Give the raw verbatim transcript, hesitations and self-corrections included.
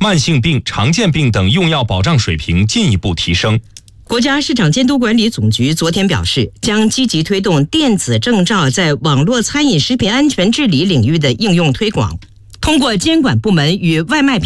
慢性病、常见病等用药保障水平进一步提升。 国家市场监督管理总局昨天表示，将积极推动电子证照在网络餐饮食品安全治理领域的应用推广，通过监管部门与外卖